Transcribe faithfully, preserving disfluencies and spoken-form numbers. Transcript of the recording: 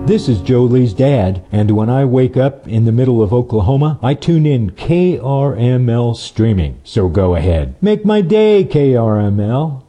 This is Joe Lee's dad, and when I wake up in the middle of Oklahoma, I tune in K R M L streaming. So go ahead. Make my day, K R M L.